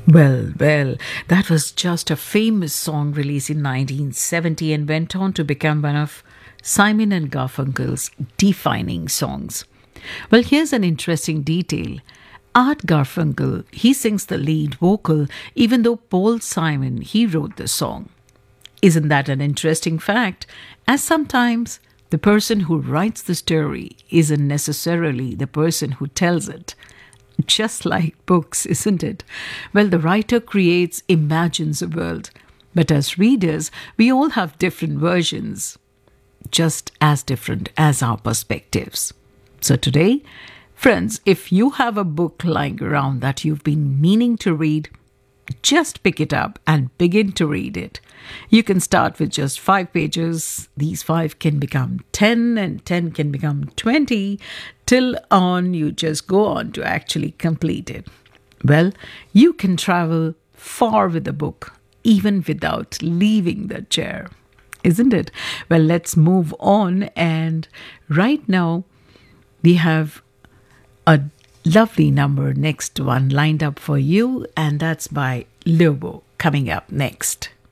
Well, that was just a famous song released in 1970 and went on to become one of Simon and Garfunkel's defining songs. Well, here's an interesting detail. Art Garfunkel, he sings the lead vocal, even though Paul Simon, he wrote the song. Isn't that an interesting fact? As sometimes the person who writes the story isn't necessarily the person who tells it. Just like books, isn't it? Well, the writer creates, imagines a world. But as readers, we all have different versions, just as different as our perspectives. So today, friends, if you have a book lying around that you've been meaning to read, just pick it up and begin to read it. You can start with just 5 pages. These 5 can become 10 and 10 can become 20 till on you just go on to actually complete it. Well, you can travel far with a book even without leaving the chair, isn't it? Well, let's move on, and right now we have a lovely next one lined up for you, and that's by Lobo coming up next.